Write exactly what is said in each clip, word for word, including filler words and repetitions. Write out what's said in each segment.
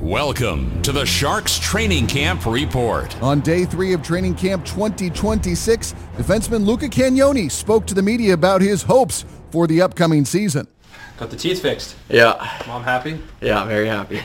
Welcome to the Sharks Training Camp Report. On day three of Training Camp twenty twenty-six, defenseman Luca Cagnoni spoke to the media about his hopes for the upcoming season. Got the teeth fixed. Yeah. Mom happy? Yeah, very happy.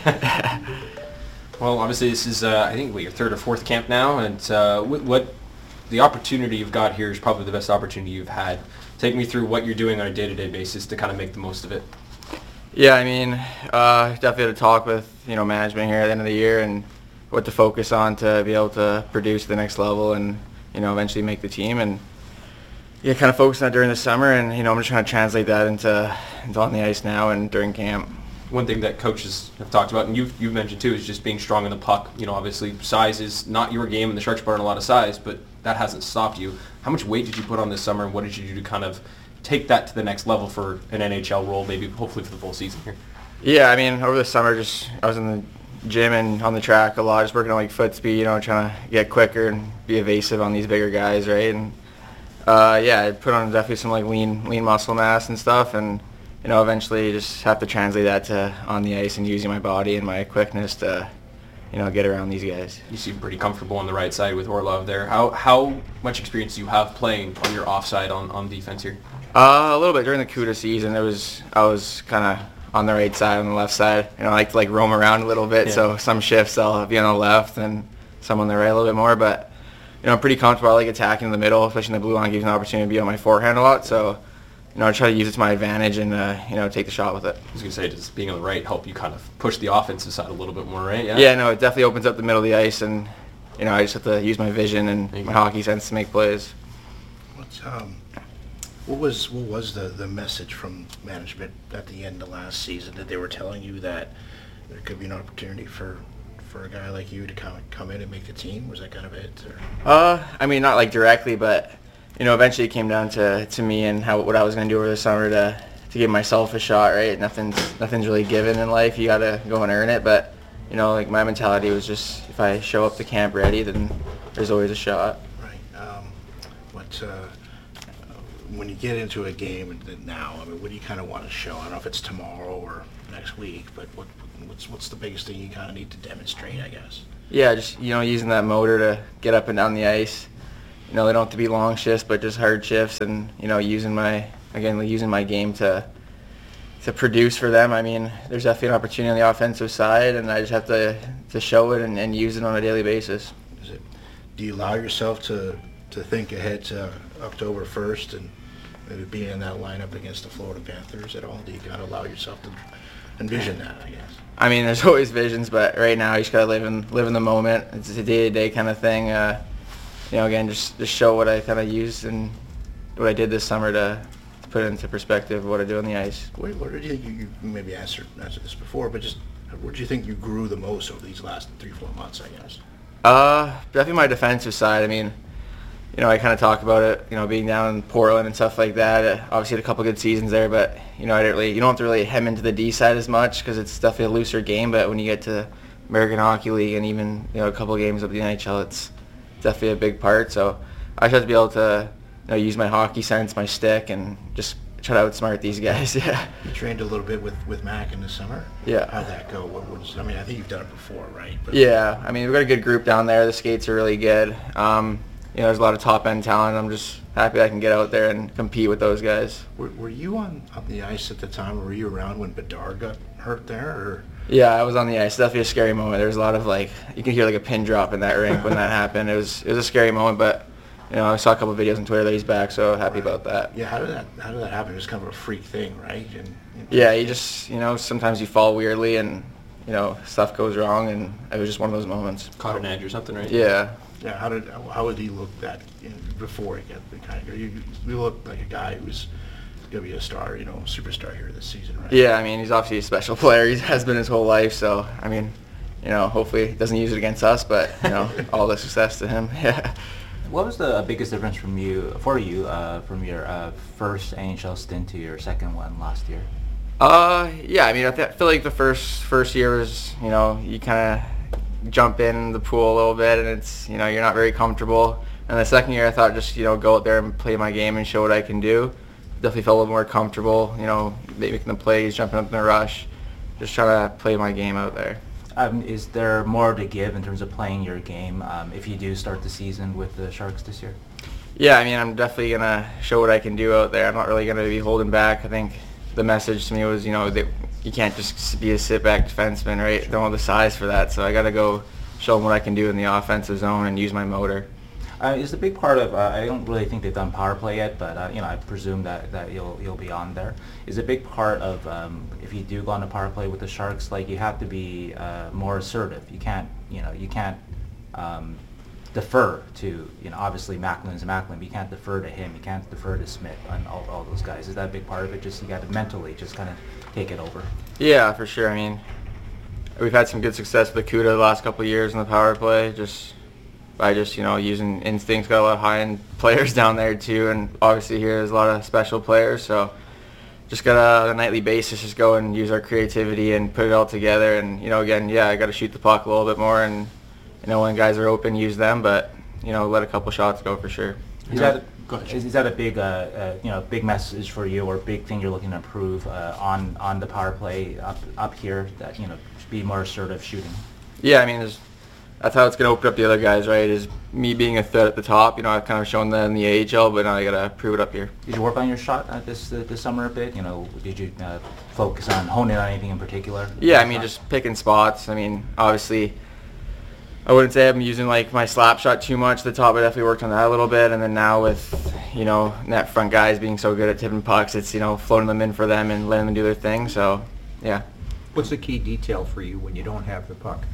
Well, obviously this is, uh, I think, what, your third or fourth camp now, and uh, what, what the opportunity you've got here is probably the best opportunity you've had. Take me through what you're doing on a day-to-day basis to kind of make the most of it. Yeah, I mean, uh, definitely had a talk with, you know, management here at the end of the year and what to focus on to be able to produce the next level and, you know, eventually make the team. And yeah, kind of focused on that during the summer, and, you know, I'm just trying to translate that into, into on the ice now and during camp. One thing that coaches have talked about, and you've, you've mentioned too, is just being strong in the puck. You know, obviously size is not your game, and the Sharks put on a lot of size, but that hasn't stopped you. How much weight did you put on this summer, and what did you do to kind of take that to the next level for an N H L role, maybe hopefully for the full season here? Yeah, I mean, over the summer, just I was in the gym and on the track a lot, just working on like foot speed, you know, trying to get quicker and be evasive on these bigger guys, right? And uh, yeah, I put on definitely some like lean, lean muscle mass and stuff, and you know, eventually just have to translate that to on the ice and using my body and my quickness to, you know, get around these guys. You seem pretty comfortable on the right side with Orlov there. How how much experience do you have playing on your offside on, on defense here? Uh, a little bit during the CUDA season. It was I was kind of on the right side, on the left side. You know, I like to like roam around a little bit. Yeah. So some shifts I'll be on the left and some on the right a little bit more. But you know, I'm pretty comfortable. I like attacking in the middle, especially in the blue line, gives me an opportunity to be on my forehand a lot. So you know, I try to use it to my advantage and uh, you know, take the shot with it. I was gonna say, does being on the right help you kind of push the offensive side a little bit more, right? Yeah. Yeah, no, it definitely opens up the middle of the ice, and you know, I just have to use my vision and my hockey sense to make plays. What's um. What was what was the, the message from management at the end of last season, that they were telling you that there could be an opportunity for for a guy like you to come come in and make the team? Was that kind of it? Or? Uh, I mean, not like directly, but you know, eventually it came down to, to me and how what I was going to do over the summer to to give myself a shot. Right, nothing's nothing's really given in life. You got to go and earn it. But you know, like my mentality was just if I show up to camp ready, then there's always a shot. Right. Um, what. Uh, When you get into a game now, I mean, what do you kind of want to show? I don't know if it's tomorrow or next week, but what what's what's the biggest thing you kind of need to demonstrate, I guess? Yeah, just you know, using that motor to get up and down the ice. You know, they don't have to be long shifts, but just hard shifts, and you know, using my again using my game to to produce for them. I mean, there's definitely an opportunity on the offensive side, and I just have to to show it and, and use it on a daily basis. Is it? Do you allow yourself to to think ahead to October first and maybe being in that lineup against the Florida Panthers at all? Do you kind of allow yourself to envision that, I guess? I mean, there's always visions, but right now you just gotta live in live in the moment. It's a day-to-day kind of thing. Uh, you know, again, just just show what I kind of used and what I did this summer to, to put it into perspective of what I do on the ice. Where, where did you think you, you maybe answered answered this before, but just where do you think you grew the most over these last three four months, I guess? Uh, definitely my defensive side. I mean. You know, I kind of talk about it, you know, being down in Portland and stuff like that. Uh, obviously, had a couple good seasons there, but, you know, I didn't really, you don't have to really hem into the D side as much because it's definitely a looser game. But when you get to American Hockey League and even, you know, a couple of games of the N H L, it's definitely a big part. So I just have to be able to, you know, use my hockey sense, my stick, and just try to outsmart these guys. Yeah. You trained a little bit with, with Mac in the summer? Yeah. How'd that go? What was, I mean, I think you've done it before, right? But yeah. I mean, we've got a good group down there. The skates are really good. Um, You know, there's a lot of top-end talent. I'm just happy I can get out there and compete with those guys. Were, were you on, on the ice at the time, or were you around when Bedard got hurt there? Or? Yeah, I was on the ice. Definitely a scary moment. There was a lot of, like, you can hear, like, a pin drop in that rink when that happened. It was it was a scary moment, but, you know, I saw a couple of videos on Twitter that he's back, so happy right. about that. Yeah, how did that how did that happen? It was kind of a freak thing, right? And, and yeah, you just, you know, sometimes you fall weirdly and, you know, stuff goes wrong, and it was just one of those moments. Caught an edge or something, right? Yeah. Yeah, how did how would he look that in, before he got the kind of you, you look like a guy who's gonna be a star, you know, superstar here this season, right? Yeah, I mean, he's obviously a special player. He has been his whole life, so I mean, you know, hopefully he doesn't use it against us, but you know, all the success to him. Yeah. What was the biggest difference from you for you uh, from your uh, first N H L stint to your second one last year? Uh, yeah, I mean, I, th- I feel like the first first year was, you know, you kind of jump in the pool a little bit, and it's, you know, you're not very comfortable. And the second year, I thought just, you know, go out there and play my game and show what I can do. Definitely felt a little more comfortable, you know, making the plays, jumping up in the rush, just trying to play my game out there. Um, is there more to give in terms of playing your game um, if you do start the season with the Sharks this year? Yeah, I mean, I'm definitely going to show what I can do out there. I'm not really going to be holding back. I think the message to me was, you know, that you can't just be a sit-back defenseman, right? Don't have the size for that. So I got to go show them what I can do in the offensive zone and use my motor. Uh, is a big part of, uh, I don't really think they've done power play yet, but uh, you know, I presume that, that you'll you'll be on there. Is a big part of um, if you do go on a power play with the Sharks, like you have to be uh, more assertive. You can't, you know, you can't um, defer to, you know, obviously Macklin's Macklin, but you can't defer to him. You can't defer to Smith and all, all those guys. Is that a big part of it? Just you got to mentally just kind of take it over. Yeah, for sure. I mean, we've had some good success with Akuta the last couple of years in the power play. Just by just, you know, using instincts. Got a lot of high-end players down there too, and obviously here there's a lot of special players, so just gotta on a nightly basis just go and use our creativity and put it all together. And, you know, again, yeah, I gotta shoot the puck a little bit more, and, you know, when guys are open, use them, but, you know, let a couple shots go for sure. Is that, is, is that a big, uh, uh, you know, big message for you, or big thing you're looking to improve uh, on on the power play up up here, that, you know, be more assertive shooting? Yeah, I mean, there's that's how it's going to open up the other guys, right, is me being a threat at the top. You know, I've kind of shown that in the A H L, but now I got to prove it up here. Did you work on your shot uh, this uh, this summer a bit? You know, did you uh, focus on honing on anything in particular? Yeah, I mean, just picking spots. I mean, obviously, I wouldn't say I'm using, like, my slap shot too much at the top. I definitely worked on that a little bit. And then now with, you know, net front guys being so good at tipping pucks, it's, you know, floating them in for them and letting them do their thing. So, yeah. What's the key detail for you when you don't have the puck?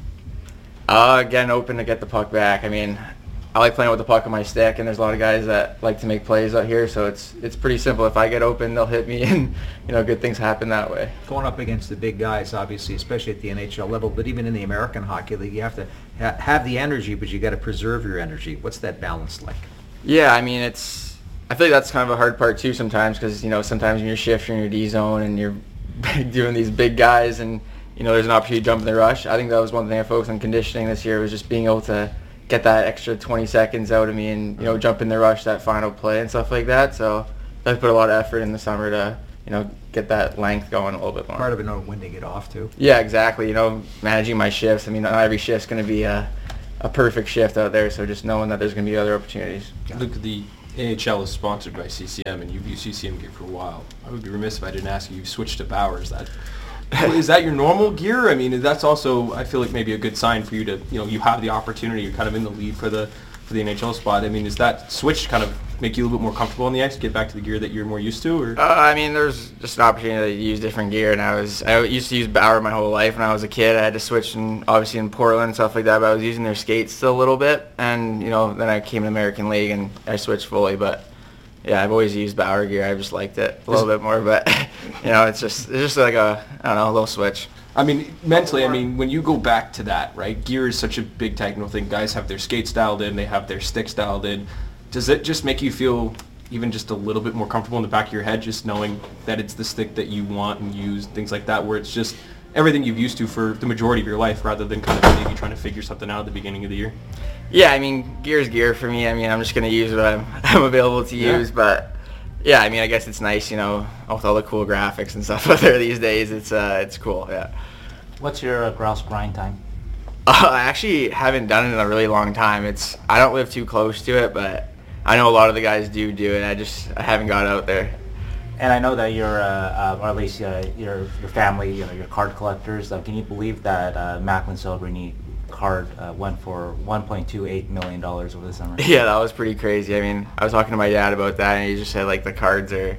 Uh, getting open to get the puck back. I mean, I like playing with the puck on my stick, and there's a lot of guys that like to make plays out here, so it's it's pretty simple. If I get open, they'll hit me, and, you know, good things happen that way. Going up against the big guys, obviously, especially at the N H L level, but even in the American Hockey League, you have to ha- have the energy, but you got to preserve your energy. What's that balance like? Yeah, I mean, it's. I feel like that's kind of a hard part too sometimes, because, you know, sometimes in your shift you're in your D zone and you're doing these big guys, and, you know, there's an opportunity to jump in the rush. I think that was one thing I focused on conditioning this year, was just being able to get that extra twenty seconds out of me and, you know, jump in the rush, that final play and stuff like that. So I put a lot of effort in the summer to, you know, get that length going a little bit more. Part of it, knowing when to get off too. Yeah, exactly. You know, managing my shifts. I mean, not every shift's going to be a, a perfect shift out there, so just knowing that there's going to be other opportunities. Look, the A H L is sponsored by C C M, and you've used C C M gear for a while. I would be remiss if I didn't ask you. You've switched to Bauer. Is that is that your normal gear? I mean, that's also, I feel like, maybe a good sign for you to, you know, you have the opportunity. You're kind of in the lead for the for the N H L spot. I mean, does that switch kind of make you a little bit more comfortable on the ice, get back to the gear that you're more used to? Or uh, I mean, there's just an opportunity to use different gear, and I was I used to use Bauer my whole life. When I was a kid, I had to switch, and obviously in Portland and stuff like that, but I was using their skates still a little bit, and, you know, then I came to American League and I switched fully, but. Yeah, I've always used Bauer gear. I've just liked it a little bit more, but, you know, it's just it's just like a, I don't know, a little switch. I mean, mentally, I mean, when you go back to that, right, gear is such a big technical thing. Guys have their skates dialed in, they have their sticks dialed in. Does it just make you feel even just a little bit more comfortable in the back of your head, just knowing that it's the stick that you want and use, things like that, where it's just everything you've used to for the majority of your life, rather than kind of maybe trying to figure something out at the beginning of the year? Yeah, I mean, gear's gear for me. I mean, I'm just going to use what I'm, I'm available to use, yeah. But, yeah, I mean, I guess it's nice, you know, with all the cool graphics and stuff out there these days. It's uh, it's cool, yeah. What's your uh, grouse grind time? Uh, I actually haven't done it in a really long time. It's I don't live too close to it, but I know a lot of the guys do do it. I just I haven't got out there. And I know that you're, uh, uh, or at least uh, your your family, you know, your card collectors. Uh, can you believe that uh, Macklin Celebrini card uh, went for one point two eight million dollars over the summer? Yeah, that was pretty crazy. I mean, I was talking to my dad about that, and he just said, like, the cards are,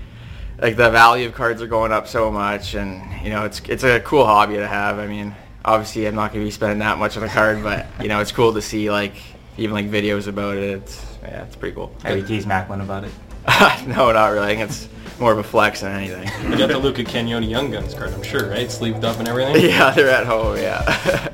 like, the value of cards are going up so much, and, you know, it's it's a cool hobby to have. I mean, obviously I'm not going to be spending that much on a card, but, you know, it's cool to see, like, even, like, videos about it. It's, yeah, it's pretty cool. Have you teased Macklin about it? No, not really. I think it's more of a flex than anything. You got the Luca Cagnoni Young Guns card, I'm sure, right? Sleeved up and everything? Yeah, they're at home, yeah.